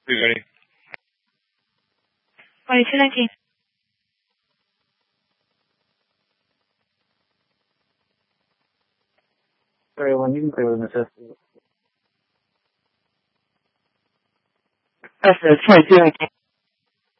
Ready? 喂，现在听。 Sorry, one you can clear with assist. That's the 22.